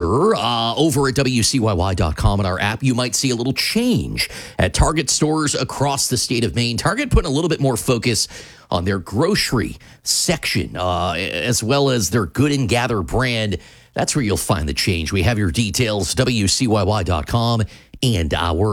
future, over at WCYY.com and our app, you might see a little change at Target stores across the state of Maine. Target putting a little bit more focus on their grocery section, as well as their Good and Gather brand. That's where you'll find the change. We have your details, WCYY.com and our